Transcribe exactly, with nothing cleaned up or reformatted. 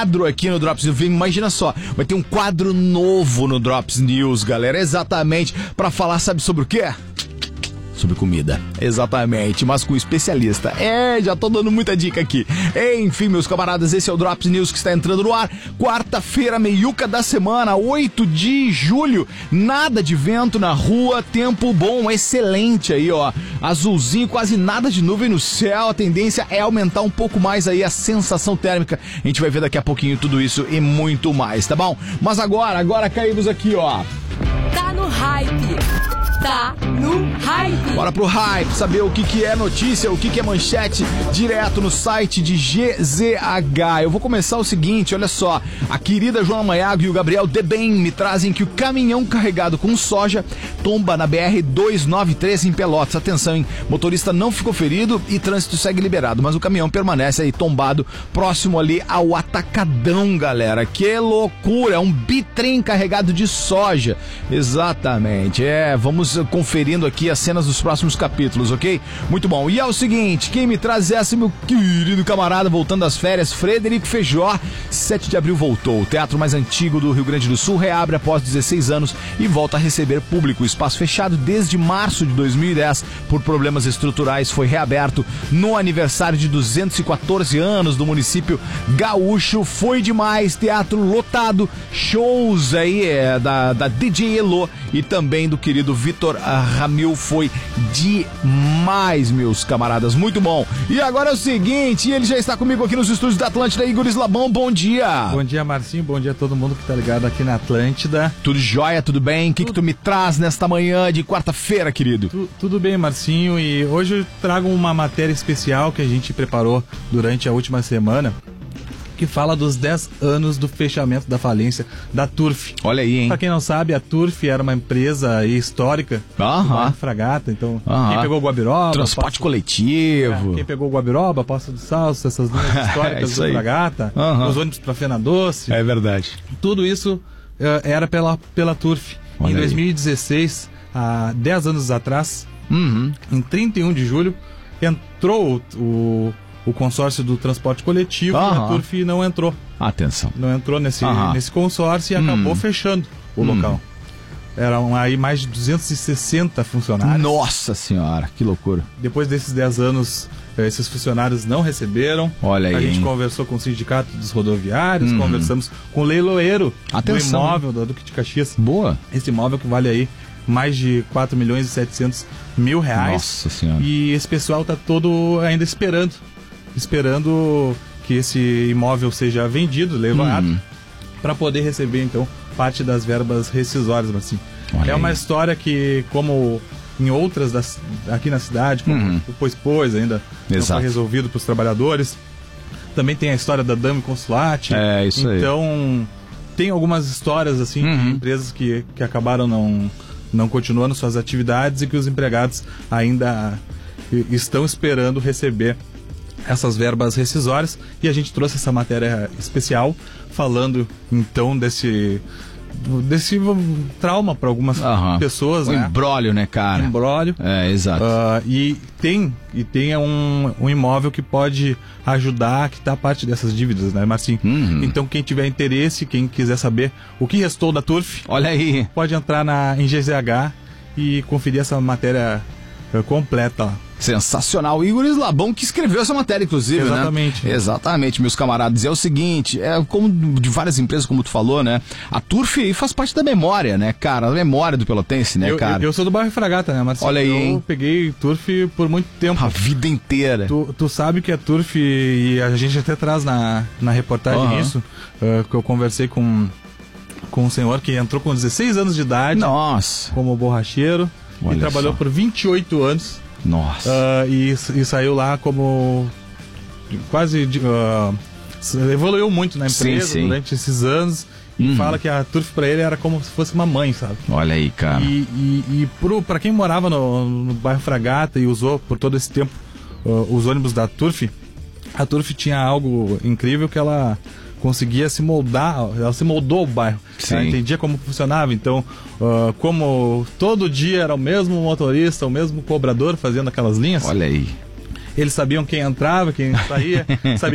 quadro aqui no Drops News. Imagina só, vai ter um quadro novo no Drops News, galera. Exatamente pra falar, sabe sobre o quê? Sobre comida, exatamente, mas com especialista. É, já tô dando muita dica aqui. Enfim, meus camaradas, esse é o Drops News que está entrando no ar. Quarta-feira, meiuca da semana, oito de julho. Nada de vento na rua, tempo bom, excelente aí, ó. Azulzinho, quase nada de nuvem no céu. A tendência é aumentar um pouco mais aí a sensação térmica. A gente vai ver daqui a pouquinho tudo isso e muito mais, tá bom? Mas agora, agora caímos aqui, ó. Tá no hype. Tá no hype. Bora pro hype, saber o que, que é notícia, o que, que é manchete, direto no site de G Z H. Eu vou começar o seguinte, olha só. A querida Joana Maiago e o Gabriel Debem me trazem que o caminhão carregado com soja tomba na B R duzentos e noventa e três em Pelotas. Atenção, hein? Motorista não ficou ferido e trânsito segue liberado, mas o caminhão permanece aí tombado próximo ali ao Atacadão, galera. Que loucura, é um bitrem carregado de soja. Exatamente, é, vamos conferindo aqui as cenas dos próximos capítulos, ok? Muito bom. E é o seguinte, quem me traz essa, meu querido camarada, voltando das férias, Frederico Feijó. sete de abril voltou. O teatro mais antigo do Rio Grande do Sul reabre após dezesseis anos e volta a receber público. O espaço fechado desde março de dois mil e dez por problemas estruturais foi reaberto no aniversário de duzentos e quatorze anos do município gaúcho. Foi demais, teatro lotado, shows aí é, da, da D J Elo e também do querido Vitor Ramil. Foi demais, meus camaradas, muito bom. E agora é o seguinte, ele já está comigo aqui nos estúdios da Atlântida, Igor Slabão, bom dia. Bom dia, Marcinho, bom dia a todo mundo que tá ligado aqui na Atlântida. Tudo jóia, tudo bem? O que que tu me traz nesta manhã de quarta-feira, querido? Tu, tudo bem, Marcinho, e hoje eu trago uma matéria especial que a gente preparou durante a última semana, que fala dos dez anos do fechamento da falência da Turf. Olha aí, hein? Pra quem não sabe, a Turf era uma empresa histórica, Aham. Fragata, então Aham. quem pegou o Guabiroba... Transporte Poça, coletivo. é, quem pegou o Guabiroba, Poça do Salso, essas linhas históricas do aí. Fragata, Aham. os ônibus pra Fena Doce... É verdade. Tudo isso uh, era pela, pela Turf. Olha em aí. dois mil e dezesseis, há dez anos atrás, Uhum. em trinta e um de julho, entrou o, o, o consórcio do transporte coletivo e Aham. a Turf não entrou. Atenção. Não entrou nesse, Aham. nesse consórcio e acabou Hum. fechando o Hum. local. Eram aí mais de duzentos e sessenta funcionários. Nossa senhora, que loucura. Depois desses dez anos, eh, esses funcionários não receberam. Olha aí, A gente hein? conversou com o Sindicato dos Rodoviários, Uhum. conversamos com o leiloeiro Atenção, do imóvel da Duque de Caxias. Boa. Esse imóvel que vale aí mais de quatro milhões e setecentos mil reais. Nossa senhora. E esse pessoal tá todo ainda esperando. Esperando que esse imóvel seja vendido, levado, Uhum. para poder receber, então, parte das verbas rescisórias. Assim. Olha É uma aí. história que, como em outras das, aqui na cidade, como Uhum. o Pois Pois ainda não Exato. foi resolvido para os trabalhadores. Também tem a história da Dame Consulate. É, isso aí. Então, tem algumas histórias assim Uhum. de empresas que, que acabaram não, não continuando suas atividades e que os empregados ainda e- estão esperando receber essas verbas rescisórias. E a gente trouxe essa matéria especial falando então desse desse trauma para algumas Aham. pessoas, Um né? embrólio, né, cara? Embrólio. É, exato. Ah, e tem, e tem um, um imóvel que pode ajudar a quitar parte dessas dívidas, né, Marcinho? Uhum. Então, quem tiver interesse, quem quiser saber o que restou da Turf, Olha aí. pode entrar na, em G Z H e conferir essa matéria eh, completa lá. Sensacional. Igor Slabão que escreveu essa matéria, inclusive, Exatamente. né? Exatamente, meus camaradas. E é o seguinte, é como de várias empresas, como tu falou, né? A Turf aí faz parte da memória, né, cara? A memória do pelotense, né, eu, cara? eu, eu sou do bairro Fragata, né, Marcinho? Olha aí, Eu hein? peguei Turf por muito tempo. A vida inteira. Tu, tu sabe que a Turf, e a gente até traz na, na reportagem Aham. isso, eh, que eu conversei com, com um senhor que entrou com dezesseis anos de idade Nossa. como borracheiro Olha e trabalhou só. por vinte e oito anos. Nossa. Ah, e, e saiu lá como quase de- ah, evoluiu muito na empresa Sim, sim. durante esses anos e Uhum. fala que a Turf pra ele era como se fosse uma mãe, sabe? Olha aí, cara. E, e, e pro, pra quem morava no, no bairro Fragata e usou por todo esse tempo ah, os ônibus da Turf, a Turf tinha algo incrível que ela conseguia se moldar, ela se moldou o bairro. Sim. Ela entendia como funcionava, então, ah, como todo dia era o mesmo motorista, o mesmo cobrador fazendo aquelas linhas, Olha aí. eles sabiam quem entrava, quem saía, sabiam